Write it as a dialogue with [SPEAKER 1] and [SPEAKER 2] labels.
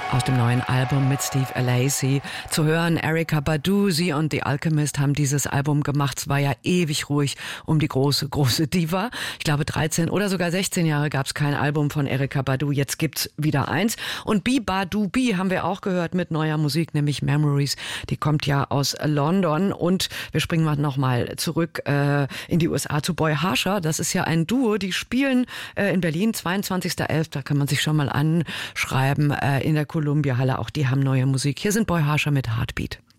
[SPEAKER 1] Aus dem neuen Album mit Steve Lacy zu hören. Erykah Badu, sie und The Alchemist haben dieses Album gemacht. Es war ja ewig ruhig um die große Diva. Ich glaube 13 oder sogar 16 Jahre gab es kein Album von Erykah Badu. Jetzt gibt's wieder eins. Und Badu haben wir auch gehört mit neuer Musik, nämlich Memories. Die kommt ja aus London. Und wir springen mal nochmal zurück in die USA zu Boy Harsher. Das ist ja ein Duo, die spielen in Berlin, 22.11. Da kann man sich schon mal anschreiben in der Columbia Halle. Auch die haben neue Musik. Hier sind Boy Harsher mit Heartbeat.